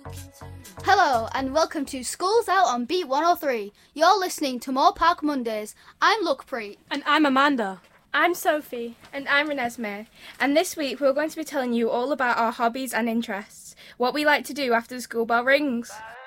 Hello and welcome to Schools Out on Beat 103. You're listening to Moore Park Mondays. I'm Lookpreet. And I'm Amanda. I'm Sophie. And I'm Renesmee. And this week we're going to be telling you all about our hobbies and interests, what we like to do after the school bell rings.